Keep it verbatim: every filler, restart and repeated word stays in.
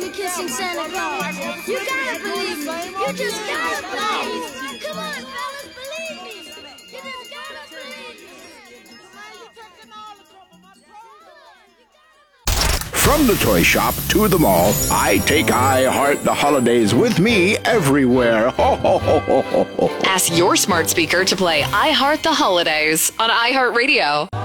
me kissing Santa Claus. You gotta believe me. You just gotta believe me. Come on, fellas, believe me. You just gotta believe me. From the toy shop to the mall, I take I Heart the Holidays with me everywhere. Ho, ho, ho, ho, ho, ho. Ask your smart speaker to play I Heart the Holidays on iHeartRadio.